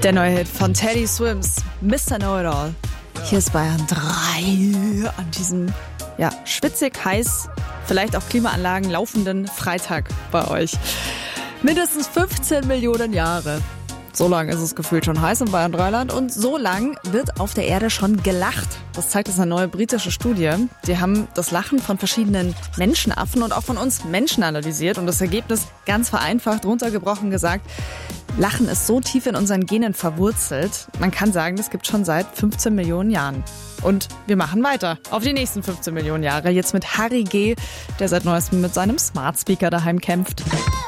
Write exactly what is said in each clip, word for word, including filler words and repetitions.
Der neue Hit von Teddy Swims, Mister Know-It-All. Hier ist Bayern drei an diesem, ja, schwitzig, heiß, vielleicht auch Klimaanlagen laufenden Freitag bei euch. Mindestens fünfzehn Millionen Jahre. So lang ist es gefühlt schon heiß in Bayern Dreiland und so lang wird auf der Erde schon gelacht. Das zeigt jetzt eine neue britische Studie. Die haben das Lachen von verschiedenen Menschenaffen und auch von uns Menschen analysiert und das Ergebnis ganz vereinfacht runtergebrochen gesagt: Lachen ist so tief in unseren Genen verwurzelt. Man kann sagen, das gibt schon seit fünfzehn Millionen Jahren. Und wir machen weiter auf die nächsten fünfzehn Millionen Jahre. Jetzt mit Harry G., der seit neuestem mit seinem Smart Speaker daheim kämpft.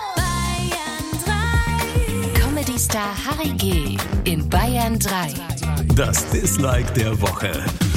Star Harry G. in Bayern drei. Das Dislike der Woche.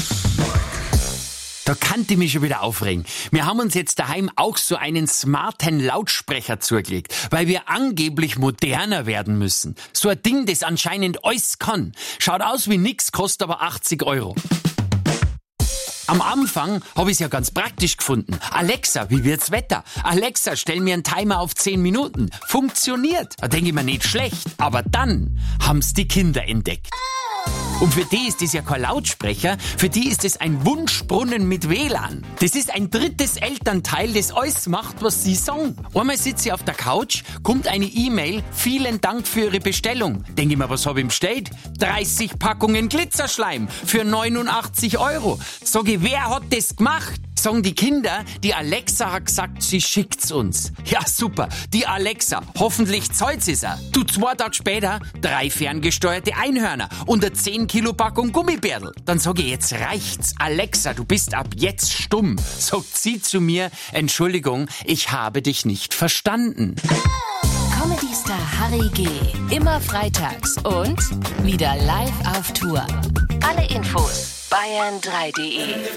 Da kann ich mich schon wieder aufregen. Wir haben uns jetzt daheim auch so einen smarten Lautsprecher zugelegt, weil wir angeblich moderner werden müssen. So ein Ding, das anscheinend alles kann. Schaut aus wie nix, kostet aber achtzig Euro. Am Anfang habe ich es ja ganz praktisch gefunden. Alexa, wie wird's Wetter? Alexa, stell mir einen Timer auf zehn Minuten. Funktioniert. Da denke ich mir, nicht schlecht. Aber dann haben's die Kinder entdeckt. Und für die ist das ja kein Lautsprecher, für die ist es ein Wunschbrunnen mit W L A N. Das ist ein drittes Elternteil, das alles macht, was sie sagen. Einmal sitze ich auf der Couch, kommt eine E-Mail, vielen Dank für Ihre Bestellung. Denke ich mir, was habe ich bestellt? dreißig Packungen Glitzerschleim für neunundachtzig Euro. Sag ich, wer hat das gemacht? Sagen die Kinder, die Alexa hat gesagt, sie schickt's uns. Ja, super. Die Alexa. Hoffentlich zahlt sie's auch. Du, zwei Tage später, drei ferngesteuerte Einhörner und eine zehn Kilo Packung Gummibärl. Dann sag ich, jetzt reicht's. Alexa, du bist ab jetzt stumm. Sagt sie zu mir, Entschuldigung, ich habe dich nicht verstanden. Comedy-Star Harry G. immer freitags und wieder live auf Tour. Alle Infos bayern drei punkt de